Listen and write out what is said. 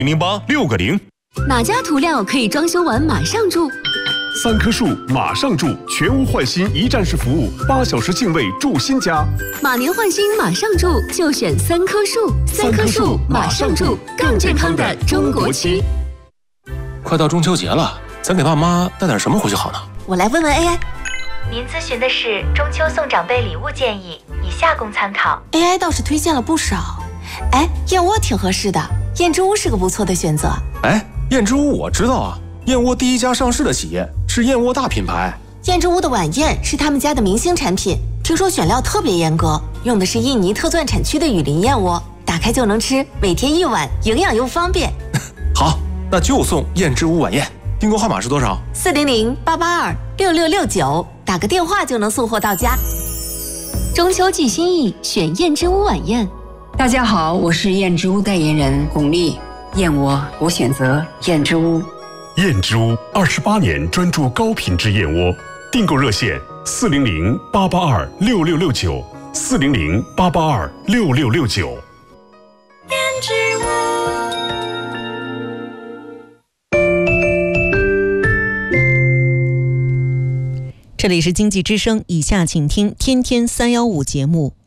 008-6个0。 哪家涂料可以装修完马上住 ？3棵树马上住，全屋换新一站式服务，8小时净位住新家。 马年换新马上住，就选3棵树。3棵树马上住，更健康的中国区。 快到中秋节了，咱给爸妈带点什么回去好呢？ 我来问问 AI。 您咨询的是中秋送长辈礼物建议，以下供参考。 AI 倒是推荐了不少。哎，燕窝挺合适的，燕之屋是个不错的选择。 哎，燕之屋我知道啊，燕窝第一家上市的企业是燕窝大品牌。 燕之屋的晚宴是他们家的明星产品，听说选料特别严格，用的是印尼特钻产区的雨林燕窝，打开就能吃，每天1碗，营养又方便。 好，那就送燕之屋晚宴。订购号码是多少 ？400-882-6669，打个电话就能送货到家。 中秋寄心意，选燕之屋晚宴。 大家好，我是燕之屋代言人巩俐。燕窝我选择燕之屋。 燕之屋28年专注高品质燕窝，订购热线400-882-6669，400-882-6669。 燕之屋。 这里是经济之声，以下请听天天315节目。